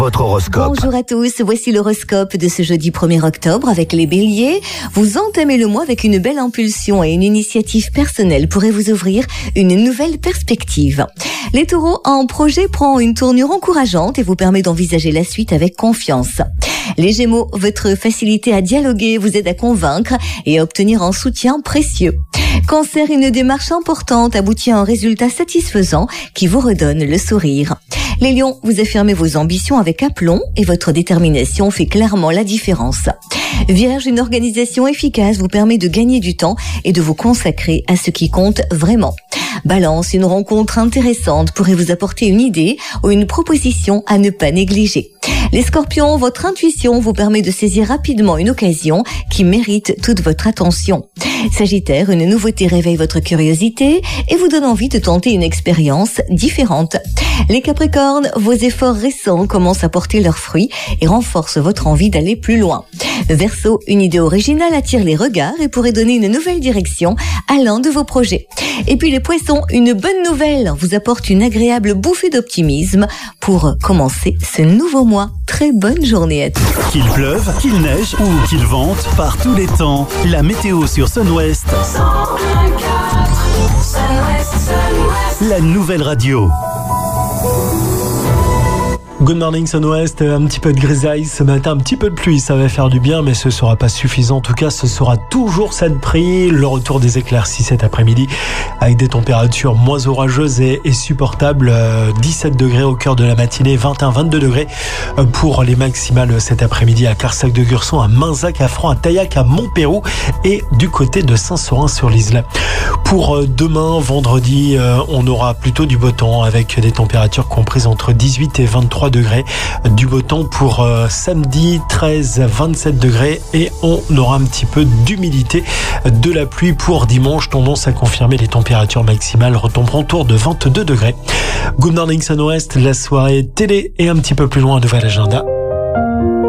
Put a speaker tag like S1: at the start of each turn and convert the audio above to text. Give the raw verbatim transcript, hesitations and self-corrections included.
S1: Votre horoscope.
S2: Bonjour à tous, voici l'horoscope de ce jeudi premier octobre avec les béliers. Vous entamez le mois avec une belle impulsion et une initiative personnelle pourrait vous ouvrir une nouvelle perspective. Les taureaux, un projet prend une tournure encourageante et vous permet d'envisager la suite avec confiance. Les gémeaux, votre facilité à dialoguer vous aide à convaincre et à obtenir un soutien précieux. Cancer, une démarche importante aboutit à un résultat satisfaisant qui vous redonne le sourire. Les lions, vous affirmez vos ambitions avec aplomb et votre détermination fait clairement la différence. Vierge, une organisation efficace vous permet de gagner du temps et de vous consacrer à ce qui compte vraiment. Balance, une rencontre intéressante pourrait vous apporter une idée ou une proposition à ne pas négliger. Les scorpions, votre intuition vous permet de saisir rapidement une occasion qui mérite toute votre attention. Sagittaire, une nouveauté réveille votre curiosité et vous donne envie de tenter une expérience différente. Les capricornes, vos efforts récents commencent à porter leurs fruits et renforcent votre envie d'aller plus loin. Verseau, une idée originale attire les regards et pourrait donner une nouvelle direction à l'un de vos projets. Et puis les poissons, une bonne nouvelle vous apporte une agréable bouffée d'optimisme pour commencer ce nouveau mois. Très bonne journée à tous.
S3: Qu'il pleuve, qu'il neige ou qu'il vente, par tous les temps, la météo sur Sun-Ouest. La nouvelle radio.
S4: Good morning Sun-Ouest, un petit peu de grisaille ce matin, un petit peu de pluie, ça va faire du bien, mais ce sera pas suffisant. En tout cas, ce sera toujours cette prix. Le retour des éclaircies cet après-midi avec des températures moins orageuses et, et supportables. Euh, dix-sept degrés au cœur de la matinée, vingt et un à vingt-deux degrés pour les maximales cet après-midi à Carsac-de-Gurson, à Minzac, à Franc, à Taillac, à Montpérou et du côté de Saint-Saurin-sur-l'Isle. Pour euh, demain, vendredi, euh, on aura plutôt du beau temps avec des températures comprises entre dix-huit et vingt-trois degrés, du beau temps pour euh, samedi treize à vingt-sept degrés et on aura un petit peu d'humidité, de la pluie pour dimanche, tendance à confirmer les températures maximales retomberont autour de vingt-deux degrés. Good morning Sun-Ouest, la soirée télé et un petit peu plus loin, un nouvel agenda.